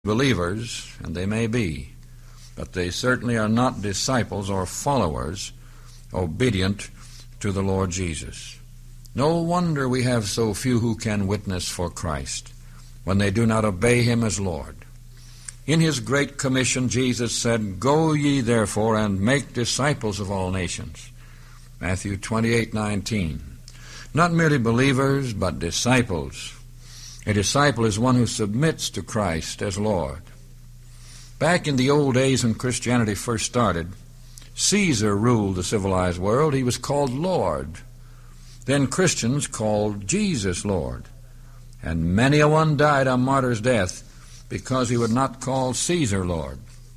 believers, and they may be, but they certainly are not disciples or followers obedient to the Lord Jesus. No wonder we have so few who can witness for Christ when they do not obey Him as Lord. In His Great Commission, Jesus said, "Go ye therefore and make disciples of all nations." Matthew 28:19. Not merely believers, but disciples. A disciple is one who submits to Christ as Lord. Back in the old days when Christianity first started, Caesar ruled the civilized world. He was called Lord. Then Christians called Jesus Lord. And many a one died a martyr's death because he would not call Caesar Lord.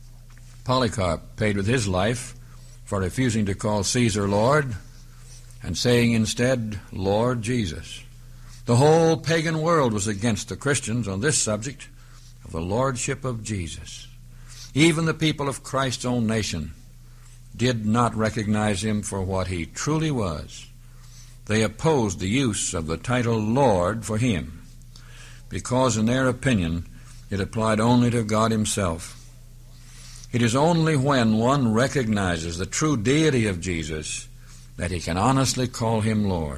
Polycarp paid with his life for refusing to call Caesar Lord and saying instead, Lord Jesus. The whole pagan world was against the Christians on this subject of the lordship of Jesus. Even the people of Christ's own nation did not recognize Him for what He truly was. They opposed the use of the title Lord for Him because, in their opinion, it applied only to God Himself. It is only when one recognizes the true deity of Jesus that he can honestly call Him Lord.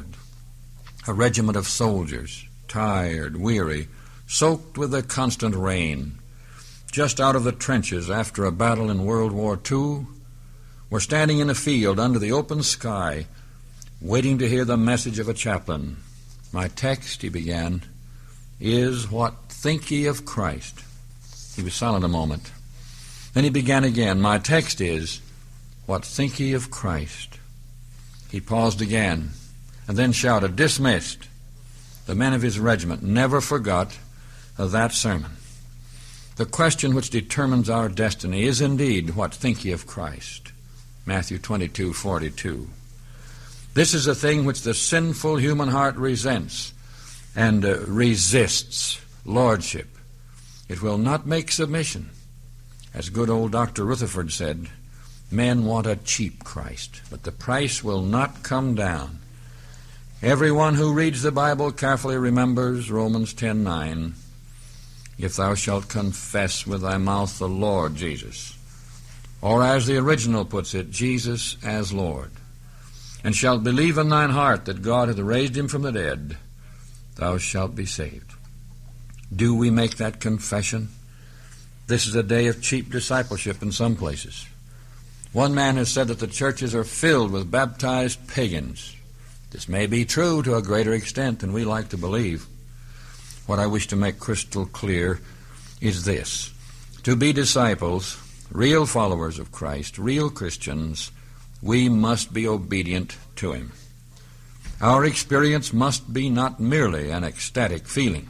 A regiment of soldiers, tired, weary, soaked with the constant rain, just out of the trenches after a battle in World War II, were standing in a field under the open sky, waiting to hear the message of a chaplain. "My text," he began, "is, what think ye of Christ?" He was silent a moment. Then he began again, "My text is, what think ye of Christ?" He paused again, and then shouted, "Dismissed." The men of his regiment never forgot that sermon. The question which determines our destiny is indeed, what think ye of Christ? Matthew 22:42. This is a thing which the sinful human heart resents and resists, lordship. It will not make submission. As good old Dr. Rutherford said, men want a cheap Christ, but the price will not come down. Everyone who reads the Bible carefully remembers Romans 10:9. If thou shalt confess with thy mouth the Lord Jesus, or as the original puts it, Jesus as Lord, and shalt believe in thine heart that God hath raised Him from the dead, thou shalt be saved. Do we make that confession? This is a day of cheap discipleship in some places. One man has said that the churches are filled with baptized pagans. This may be true to a greater extent than we like to believe. What I wish to make crystal clear is this: to be disciples, real followers of Christ, real Christians, we must be obedient to Him. Our experience must be not merely an ecstatic feeling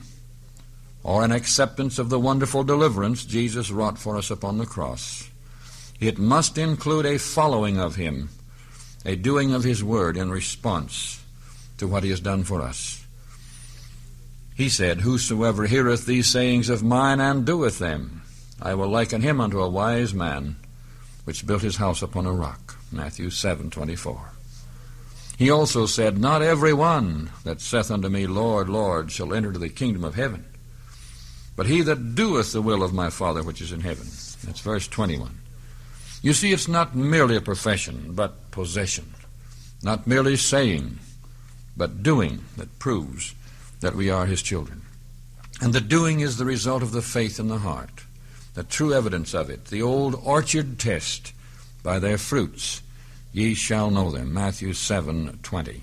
or an acceptance of the wonderful deliverance Jesus wrought for us upon the cross. It must include a following of Him, a doing of His word in response to what He has done for us. He said, "Whosoever heareth these sayings of mine and doeth them, I will liken him unto a wise man, which built his house upon a rock." Matthew 7:24. He also said, "Not every one that saith unto me, Lord, Lord, shall enter into the kingdom of heaven, but he that doeth the will of my Father which is in heaven." That's verse 21. You see, it's not merely a profession, but possession. Not merely saying, but doing that proves that we are His children. And the doing is the result of the faith in the heart, the true evidence of it, the old orchard test, "By their fruits ye shall know them." Matthew 7:20.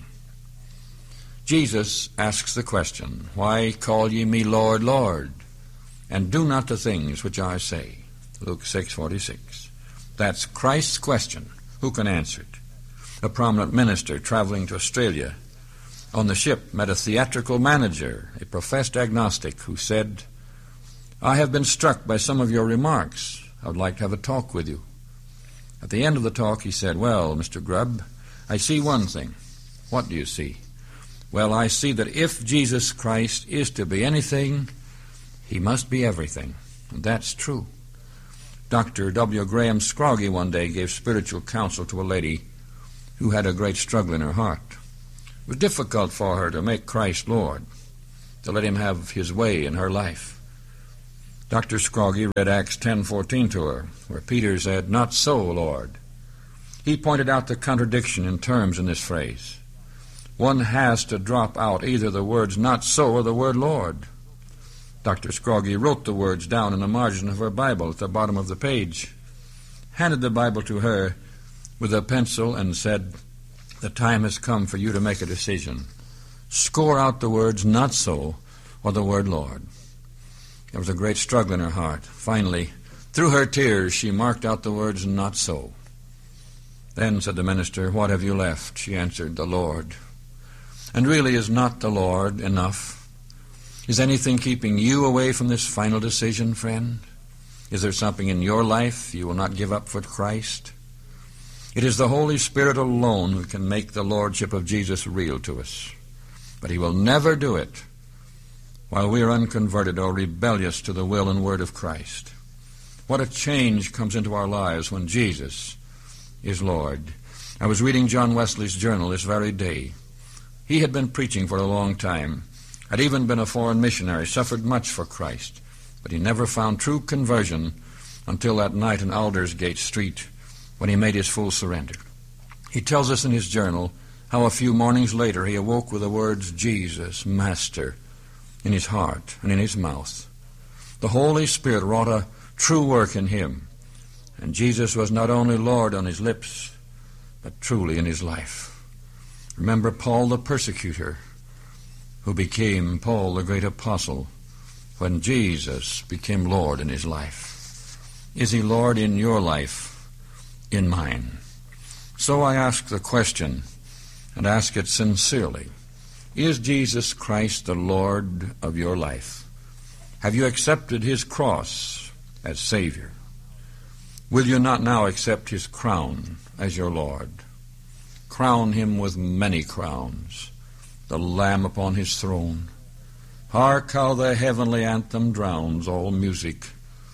Jesus asks the question, "Why call ye me Lord, Lord, and do not the things which I say?" Luke 6:46. That's Christ's question. Who can answer it? A prominent minister traveling to Australia on the ship met a theatrical manager, a professed agnostic, who said, "I have been struck by some of your remarks. I would like to have a talk with you." At the end of the talk, he said, "Well, Mr. Grubb, I see one thing." "What do you see?" "Well, I see that if Jesus Christ is to be anything, He must be everything." And that's true. Dr. W. Graham Scroggie one day gave spiritual counsel to a lady who had a great struggle in her heart. It was difficult for her to make Christ Lord, to let Him have His way in her life. Dr. Scroggie read Acts 10:14 to her, where Peter said, "Not so, Lord." He pointed out the contradiction in terms in this phrase. One has to drop out either the words "not so" or the word "Lord." Dr. Scroggie wrote the words down in the margin of her Bible at the bottom of the page, handed the Bible to her with a pencil, and said, "The time has come for you to make a decision. Score out the words "not so" or the word "Lord." There was a great struggle in her heart. Finally, through her tears, she marked out the words "not so." Then said the minister, "What have you left?" She answered, "The Lord." And really, is not the Lord enough? Is anything keeping you away from this final decision, friend? Is there something in your life you will not give up for Christ? It is the Holy Spirit alone who can make the Lordship of Jesus real to us. But He will never do it while we are unconverted or rebellious to the will and word of Christ. What a change comes into our lives when Jesus is Lord. I was reading John Wesley's journal this very day. He had been preaching for a long time, had even been a foreign missionary, suffered much for Christ, but he never found true conversion until that night in Aldersgate Street when he made his full surrender. He tells us in his journal how a few mornings later he awoke with the words "Jesus, Master" in his heart and in his mouth. The Holy Spirit wrought a true work in him, and Jesus was not only Lord on his lips, but truly in his life. Remember Paul the persecutor, who became Paul the great apostle when Jesus became Lord in his life. Is He Lord in your life, in mine? So I ask the question, and ask it sincerely. Is Jesus Christ the Lord of your life? Have you accepted His cross as Savior? Will you not now accept His crown as your Lord? Crown Him with many crowns, the Lamb upon His throne. Hark how the heavenly anthem drowns all music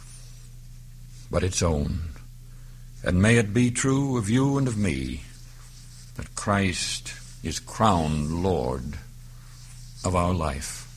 but its own. And may it be true of you and of me that Christ is crowned Lord of our life.